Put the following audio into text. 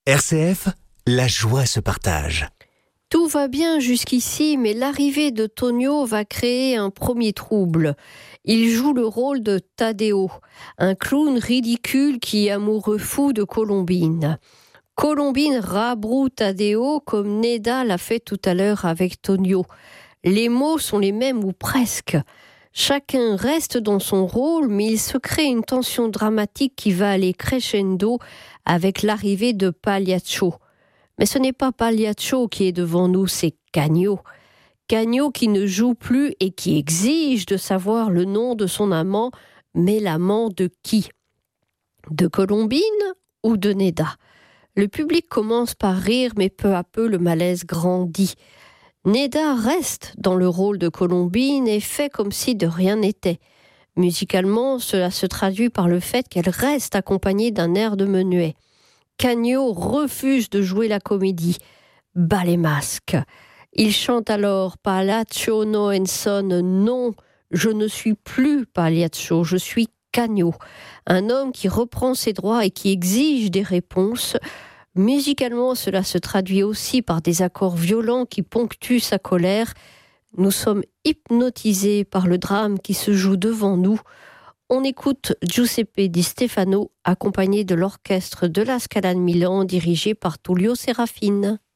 RCF, la joie se partage. Tout va bien jusqu'ici, mais l'arrivée de Tonio va créer un premier trouble. Il joue le rôle de Taddeo, un clown ridicule qui est amoureux fou de Colombine. Colombine rabroue Taddeo comme Neda l'a fait tout à l'heure avec Tonio. Les mots sont les mêmes ou presque. Chacun reste dans son rôle, mais il se crée une tension dramatique qui va aller crescendo avec l'arrivée de Pagliaccio. Mais ce n'est pas Pagliaccio qui est devant nous, c'est Cagno. Cagno qui ne joue plus et qui exige de savoir le nom de son amant, mais l'amant de qui ? De Colombine ou de Neda ? Le public commence par rire, mais peu à peu le malaise grandit. Neda reste dans le rôle de Colombine et fait comme si de rien n'était. Musicalement, cela se traduit par le fait qu'elle reste accompagnée d'un air de menuet. Cagno refuse de jouer la comédie. Bas les masques. Il chante alors « Pagliaccio no son » non, je ne suis plus Pagliaccio, je suis Cagno. Un homme qui reprend ses droits et qui exige des réponses. Musicalement, cela se traduit aussi par des accords violents qui ponctuent sa colère. Nous sommes hypnotisés par le drame qui se joue devant nous. On écoute Giuseppe Di Stefano, accompagné de l'orchestre de la Scala de Milan, dirigé par Tullio Serafin.